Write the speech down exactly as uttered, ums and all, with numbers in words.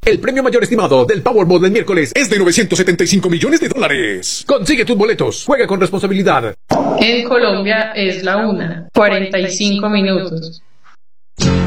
El premio mayor estimado del Powerball del miércoles es de novecientos setenta y cinco millones de dólares. Consigue tus boletos. Juega con responsabilidad. En Colombia es la una, cuarenta y cinco minutos.